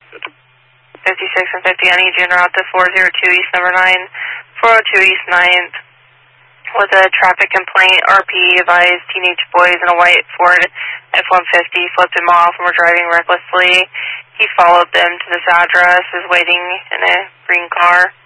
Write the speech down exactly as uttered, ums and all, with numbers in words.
fifty-six and fifty, I need you en route to four oh two East number nine, four oh two East ninth, with a traffic complaint. R P advised teenage boys in a white Ford F one fifty flipped him off and were driving recklessly. He followed them to this address, is waiting in a green car.